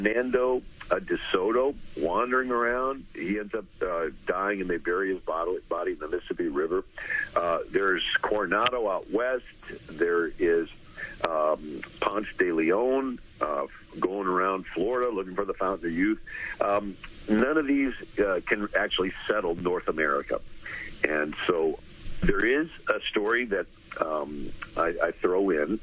Fernando de Soto wandering around. He ends up dying, and they bury his body in the Mississippi River. There's Coronado out west. There is Ponce de Leon going around Florida looking for the Fountain of Youth. None of these can actually settle North America. And so there is a story that I throw in.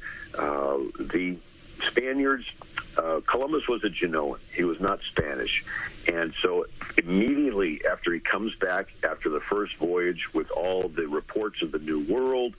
The Spaniards, Columbus was a Genoan. He was not Spanish. And so immediately after he comes back after the first voyage with all the reports of the New World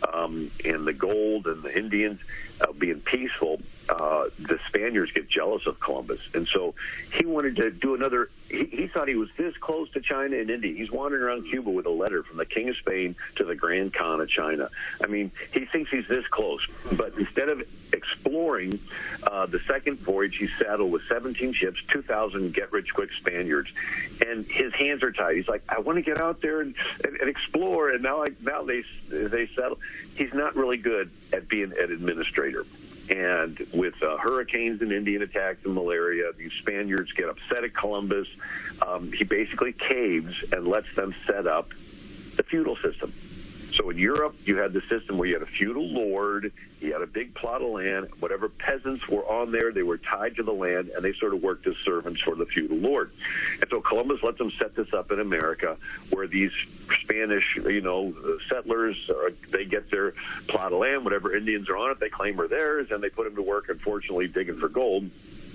and the gold and the Indians being peaceful, the Spaniards get jealous of Columbus. And so he wanted to do another. He thought he was this close to China and India. He's wandering around Cuba with a letter from the King of Spain to the Grand Khan of China. I mean, he thinks he's this close. But instead of exploring the second voyage, he's saddled with 17 ships, 2,000 get-rich-quick Spaniards, and his hands are tied. He's like, I want to get out there and explore, and now they settle. He's not really good at being an administrator. And with hurricanes and Indian attacks and malaria, these Spaniards get upset at Columbus. He basically caves and lets them set up the feudal system. So in Europe, you had the system where you had a feudal lord, he had a big plot of land, whatever peasants were on there, they were tied to the land, and they sort of worked as servants for the feudal lord. And so Columbus lets them set this up in America, where these Spanish, settlers, they get their plot of land, whatever Indians are on it, they claim are theirs, and they put them to work, unfortunately, digging for gold.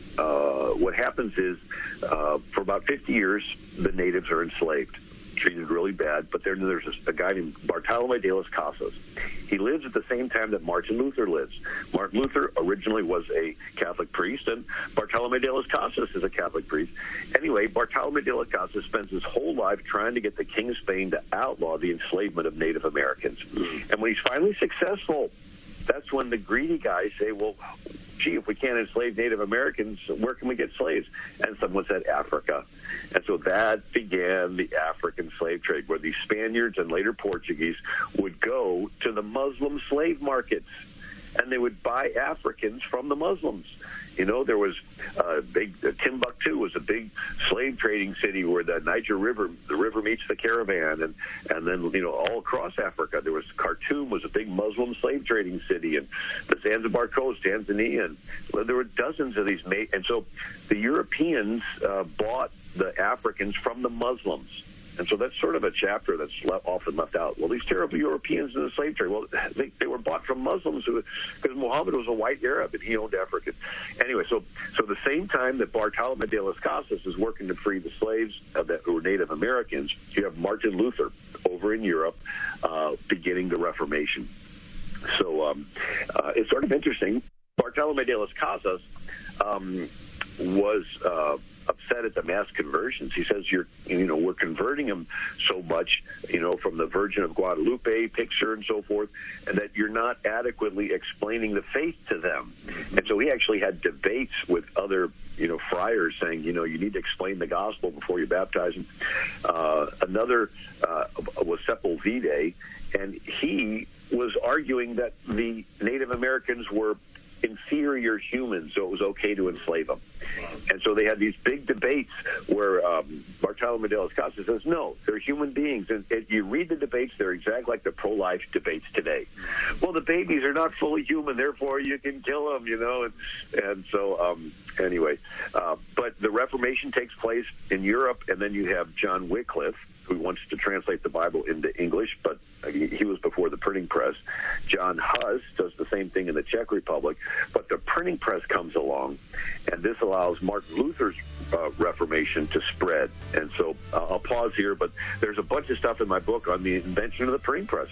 What happens is, for about 50 years, the natives are enslaved, treated really bad. But then there's a guy named Bartolome de las Casas. He lives at the same time that Martin Luther lives. Martin Luther originally was a Catholic priest, and Bartolome de las Casas is a Catholic priest. Anyway, Bartolome de las Casas spends his whole life trying to get the King of Spain to outlaw the enslavement of Native Americans. And when he's finally successful, that's when the greedy guys say, well, gee, if we can't enslave Native Americans, where can we get slaves? And someone said Africa. And so that began the African slave trade, where the Spaniards and later Portuguese would go to the Muslim slave markets, and they would buy Africans from the Muslims. There was Timbuktu was a big slave trading city where the Niger River, the river meets the caravan, and then, all across Africa, there was Khartoum was a big Muslim slave trading city, and the Zanzibar coast, Tanzania, and there were dozens of these. And so the Europeans bought the Africans from the Muslims. And so that's sort of a chapter that's often left out. Well, these terrible Europeans in the slave trade, well, they were bought from Muslims because Muhammad was a white Arab and he owned Africans. Anyway, so the same time that Bartolome de las Casas is working to free the slaves who were Native Americans, you have Martin Luther over in Europe beginning the Reformation. So it's sort of interesting. Bartolome de las Casas was upset at the mass conversions. He says, we're converting them so much, from the Virgin of Guadalupe picture and so forth, and that you're not adequately explaining the faith to them. And so he actually had debates with other, friars saying, you need to explain the gospel before you baptize them. Another was Sepulveda, and he was arguing that the Native Americans were inferior humans, so it was okay to enslave them. And so they had these big debates where Bartolome de las Casas says, no, they're human beings. And you read the debates, they're exactly like the pro-life debates today. Well, the babies are not fully human, therefore you can kill them, And so, anyway, but the Reformation takes place in Europe, and then you have John Wycliffe, who wants to translate the Bible into English, but he was before the printing press. John Huss does the same thing in the Czech Republic, but the printing press comes along, and this allows Martin Luther's Reformation to spread. And so I'll pause here, but there's a bunch of stuff in my book on the invention of the printing press.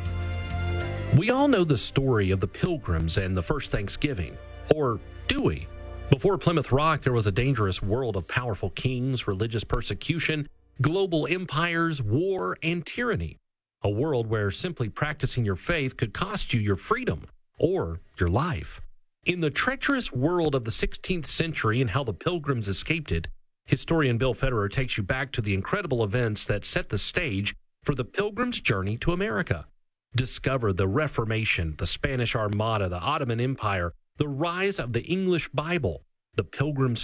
We all know the story of the Pilgrims and the first Thanksgiving, or do we? Before Plymouth Rock, there was a dangerous world of powerful kings, religious persecution, global empires, war, and tyranny. A world where simply practicing your faith could cost you your freedom or your life. In the treacherous world of the 16th century and how the Pilgrims escaped it, historian Bill Federer takes you back to the incredible events that set the stage for the Pilgrims' journey to America. Discover the Reformation, the Spanish Armada, the Ottoman Empire, the rise of the English Bible, the Pilgrims'